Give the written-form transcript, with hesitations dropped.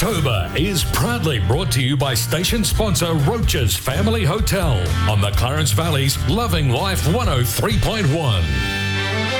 October is proudly brought to you by station sponsor Roach's Family Hotel on the Clarence Valley's Loving Life 103.1.